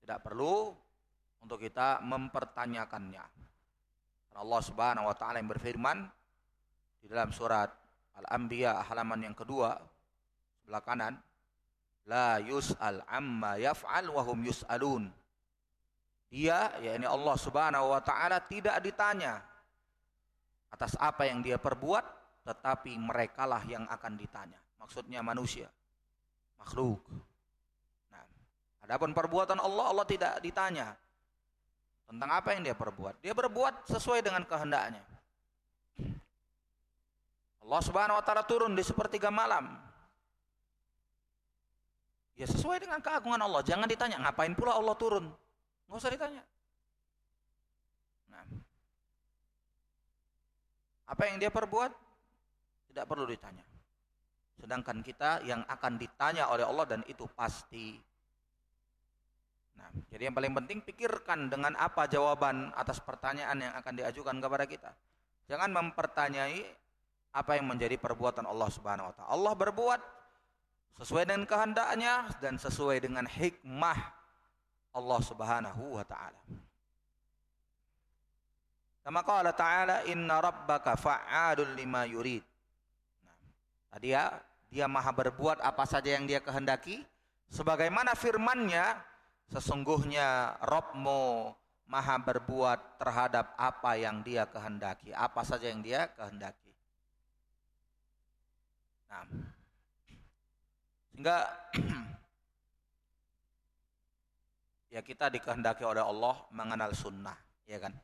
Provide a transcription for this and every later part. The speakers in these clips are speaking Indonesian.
Tidak perlu untuk kita mempertanyakannya. Karena Allah Subhanahu wa taala yang berfirman di dalam surat Al-Anbiya halaman yang kedua sebelah kanan, la yus'al amma yaf'al wa hum yus'alun. Dia, yakni Allah Subhanahu wa taala, tidak ditanya atas apa yang dia perbuat, tetapi merekalah yang akan ditanya. Maksudnya manusia, makhluk. Nah, adapun perbuatan Allah, Allah tidak ditanya tentang apa yang dia perbuat. Dia berbuat sesuai dengan kehendaknya. Allah Subhanahu wa taala turun di sepertiga malam. Ya sesuai dengan keagungan Allah. Jangan ditanya ngapain pula Allah turun. Nggak usah ditanya. Nah, apa yang dia perbuat tidak perlu ditanya. Sedangkan kita yang akan ditanya oleh Allah, dan itu pasti. Nah, jadi yang paling penting pikirkan dengan apa jawaban atas pertanyaan yang akan diajukan kepada kita. Jangan mempertanyai apa yang menjadi perbuatan Allah Subhanahu wa taala. Allah berbuat sesuai dengan kehendaknya dan sesuai dengan hikmah Allah Subhanahu wa taala. Kama qala ta'ala inna rabbaka fa'alul lima yurid. Nah, tadi ya, dia maha berbuat apa saja yang dia kehendaki, sebagaimana firman-Nya, sesungguhnya Rabbmu maha berbuat terhadap apa yang dia kehendaki, apa saja yang dia kehendaki. Nah, sehingga ya kita dikehendaki oleh Allah mengenal sunnah, ya kan?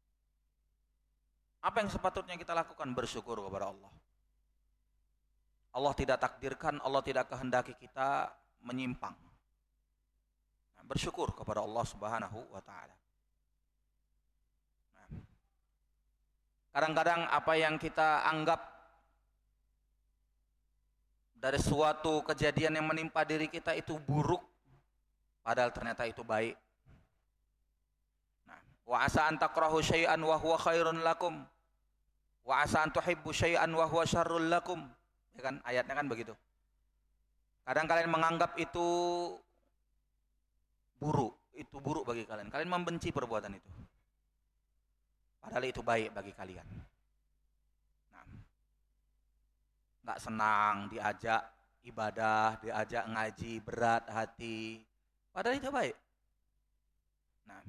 Apa yang sepatutnya kita lakukan? Bersyukur kepada Allah. Allah tidak takdirkan, Allah tidak kehendaki kita menyimpang. Nah, bersyukur kepada Allah Subhanahu wa taala. Nah, kadang-kadang apa yang kita anggap dari suatu kejadian yang menimpa diri kita itu buruk, padahal ternyata itu baik. Nah, wa asa an takrahu syai'an wa huwa khairun lakum wa asa an tuhibbu syai'an wa huwa syarrul lakum. Ya kan, ayatnya kan begitu. Kadang kalian menganggap itu buruk bagi kalian. Kalian membenci perbuatan itu, padahal itu baik bagi kalian. Nah, nggak senang diajak ibadah, diajak ngaji, berat hati, padahal itu baik. Nah,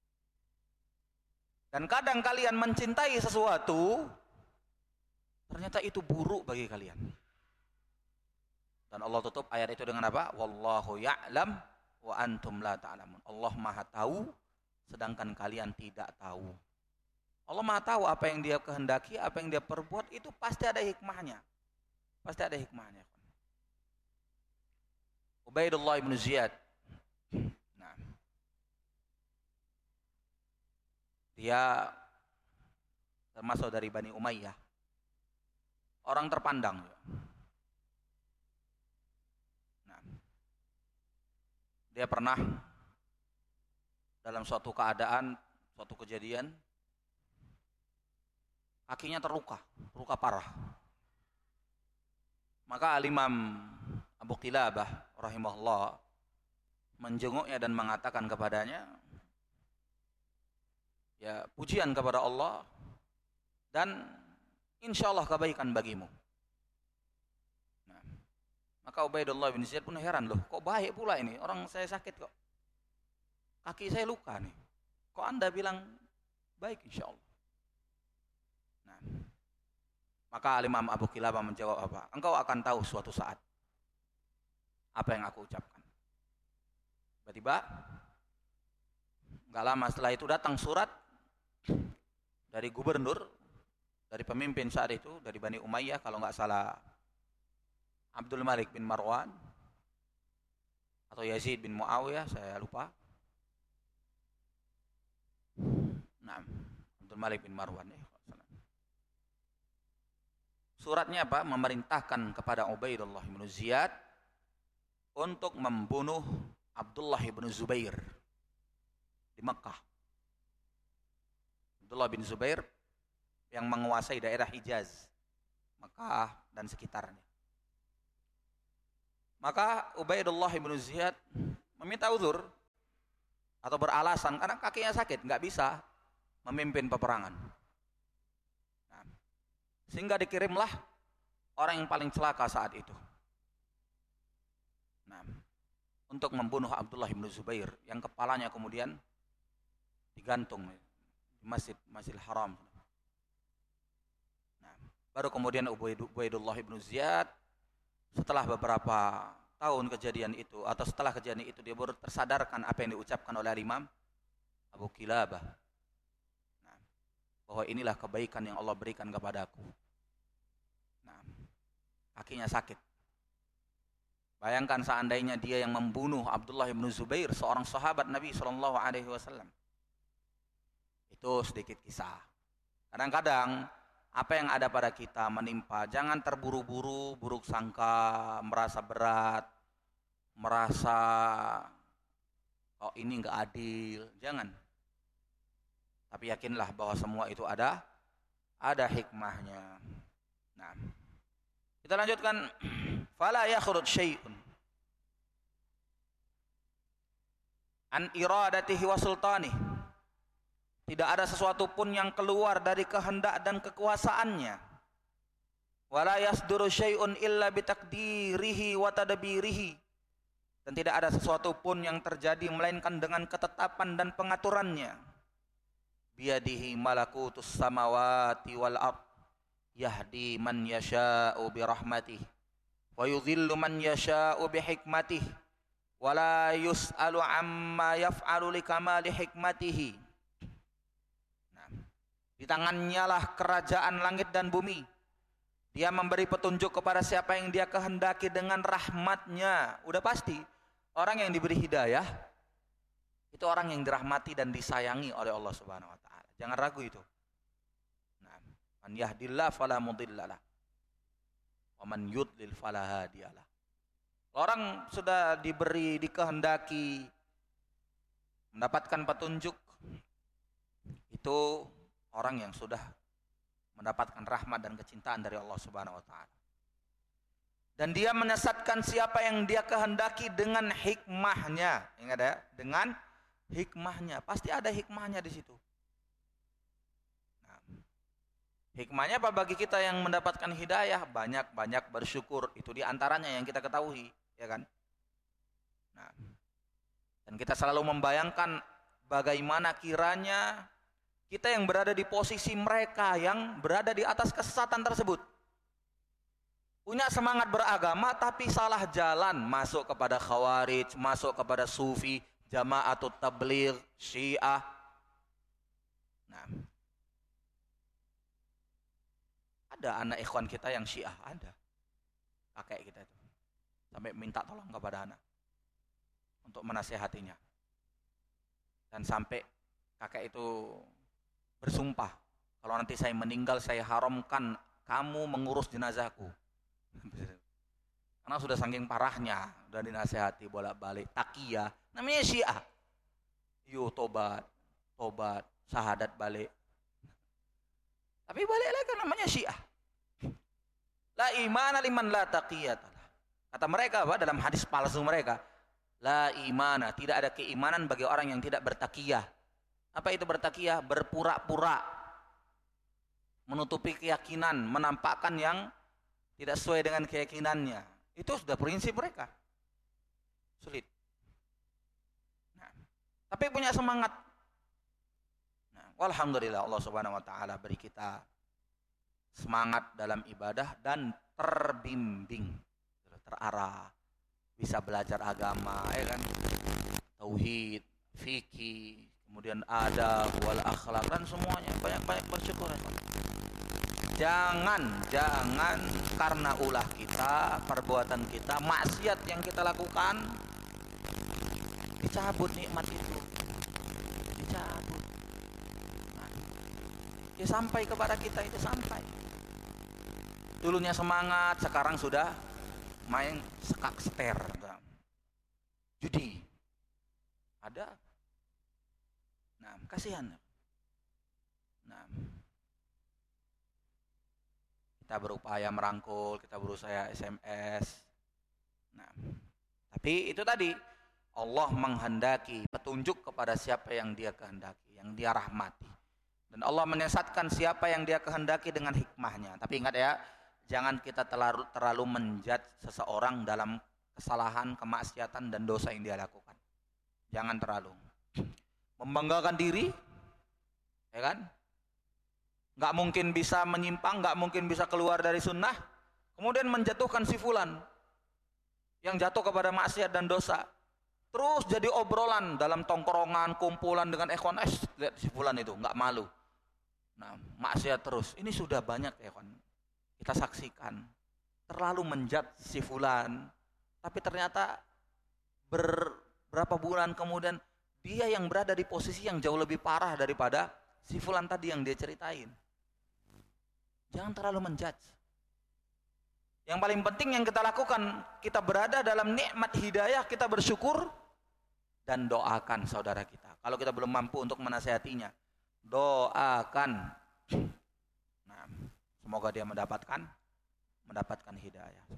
dan kadang kalian mencintai sesuatu, ternyata itu buruk bagi kalian. Dan Allah tutup ayat itu dengan apa? Wallahu ya'lam wa antum la ta'lamun. Allah maha tahu, sedangkan kalian tidak tahu. Allah maha tahu apa yang dia kehendaki, apa yang dia perbuat, itu pasti ada hikmahnya. Pasti ada hikmahnya. Ubaidullah ibn Ziyad. Nah, dia termasuk dari Bani Umayyah. Orang terpandang. Nah, dia pernah dalam suatu keadaan, suatu kejadian, kakinya terluka parah. Maka Al-Imam Abu Qilabah rahimahullah menjenguknya dan mengatakan kepadanya, ya pujian kepada Allah dan insyaallah kebaikan bagimu. Nah, maka Ubaidullah bin Ziyad pun heran, loh kok baik pula ini, orang saya sakit kok, kaki saya luka nih, kok Anda bilang baik insyaallah. Nah, maka Imam Abu Qilabah menjawab apa? Engkau akan tahu suatu saat apa yang aku ucapkan. Tiba-tiba enggak lama setelah itu datang surat dari gubernur, dari pemimpin saat itu, dari Bani Umayyah, kalau enggak salah Abdul Malik bin Marwan atau Yazid bin Muawiyah, saya lupa. Nah, Abdul Malik bin Marwan ya. Suratnya apa? Memerintahkan kepada Ubaidullah bin Ziyad untuk membunuh Abdullah bin Zubair di Mekah. Abdullah bin Zubair yang menguasai daerah Hijaz, Mekah dan sekitarnya. Maka Ubaidullah bin Ziyad meminta uzur. atau beralasan karena kakinya sakit, nggak bisa memimpin peperangan. Nah, sehingga dikirimlah orang yang paling celaka saat itu. Nah, untuk membunuh Abdullah bin Zubair yang kepalanya kemudian digantung di Masjidil Haram. Nah, baru kemudian Ubaidullah bin Ziyad setelah beberapa tahun kejadian itu atau setelah kejadian itu dia baru tersadarkan apa yang diucapkan oleh Imam Abu Kilabah. Nah, bahwa inilah kebaikan yang Allah berikan kepadaku. Nah, kakinya sakit. Bayangkan seandainya dia yang membunuh Abdullah bin Zubair, seorang sahabat Nabi SAW. Itu sedikit kisah. Kadang-kadang apa yang ada pada kita menimpa, jangan terburu-buru, buruk sangka, merasa berat, merasa oh ini nggak adil, jangan. Tapi yakinlah bahwa semua itu ada hikmahnya. Nah, kita lanjutkan. Fala yakhruj syai'un an iradatihi wa sultanih. Tidak ada sesuatu pun yang keluar dari kehendak dan kekuasaannya. Wala yasduru syai'un illa bitakdirihi wa tadbirihi. Dan tidak ada sesuatu pun yang terjadi melainkan dengan ketetapan dan pengaturannya. Biyadihi malakutus samawati wal ard. Yahdi man yasha'u birahmatih. Wa yudhillu man yasha'u bihikmatih. Wa la yus'alu amma yaf'alu likamali hikmatihi. Di tangannya lah kerajaan langit dan bumi. Dia memberi petunjuk kepada siapa yang dia kehendaki dengan rahmatnya. Udah pasti orang yang diberi hidayah itu orang yang dirahmati dan disayangi oleh Allah Subhanahu wa taala. Jangan ragu itu. Nah, man yahdillah fala mudhillalah. Wa man yudlil fala hadiyalah. Orang sudah dikehendaki mendapatkan petunjuk, itu orang yang sudah mendapatkan rahmat dan kecintaan dari Allah Subhanahu wa taala. Dan dia menyesatkan siapa yang dia kehendaki dengan hikmahnya. Ingat ya, dengan hikmahnya. Pasti ada hikmahnya di situ. Nah, hikmahnya apa bagi kita yang mendapatkan hidayah? Banyak-banyak bersyukur. Itu di antaranya yang kita ketahui, ya kan? Nah, dan kita selalu membayangkan bagaimana kiranya kita yang berada di posisi mereka yang berada di atas kesesatan tersebut. Punya semangat beragama tapi salah jalan, masuk kepada khawarij, masuk kepada sufi, jama'atut tabligh, syiah. Nah, ada anak ikhwan kita yang syiah, ada. Kakek kita itu. Sampai minta tolong kepada anak untuk menasehatinya. Dan sampai kakek itu bersumpah, kalau nanti saya meninggal saya haramkan kamu mengurus jenazahku. Karena sudah saking parahnya, sudah dinasehati bolak-balik, takiyah, namanya syiah. Yuk tobat, syahadat balik. Tapi balik lagi namanya syiah. La imana liman la taqiyat. Kata mereka apa dalam hadis palsu mereka? La imana, tidak ada keimanan bagi orang yang tidak bertakiyah. Apa itu bertakiyah? Berpura-pura, menutupi keyakinan, menampakkan yang tidak sesuai dengan keyakinannya. Itu sudah prinsip mereka. Sulit. Nah, tapi punya semangat. Nah, walhamdulillah Allah Subhanahu wa taala beri kita semangat dalam ibadah dan terbimbing, terarah, bisa belajar agama, ya kan? Tauhid, fikih, kemudian adab, wal akhlak dan semuanya. Banyak-banyak bersyukur. Jangan karena ulah kita, perbuatan kita, maksiat yang kita lakukan, dicabut nikmat itu. Dicabut. Nah, ya sampai kepada kita itu sampai. Dulunya semangat, sekarang sudah main sekak seter. Judi. Ada. Nah, kasihan. Nah, kita berupaya merangkul, kita berusaha SMS. Nah, tapi itu tadi Allah menghendaki petunjuk kepada siapa yang Dia kehendaki, yang Dia rahmati. Dan Allah menyesatkan siapa yang Dia kehendaki dengan hikmahnya. Tapi ingat ya, jangan kita terlalu menjudge seseorang dalam kesalahan, kemaksiatan dan dosa yang dia lakukan. Jangan terlalu membanggakan diri, ya kan? Nggak mungkin bisa menyimpang, nggak mungkin bisa keluar dari sunnah, kemudian menjatuhkan si fulan yang jatuh kepada maksiat dan dosa. Terus jadi obrolan dalam tongkrongan, kumpulan dengan ikhwan, lihat si fulan itu nggak malu. Nah, maksiat terus. Ini sudah banyak ya kan. Kita saksikan. Terlalu menjat si fulan. Tapi ternyata berapa bulan kemudian dia yang berada di posisi yang jauh lebih parah daripada si fulan tadi yang dia ceritain. Jangan terlalu menjudge. Yang paling penting yang kita lakukan, kita berada dalam nikmat hidayah, kita bersyukur dan doakan saudara kita. Kalau kita belum mampu untuk menasihatinya, doakan. Nah, semoga dia mendapatkan hidayah.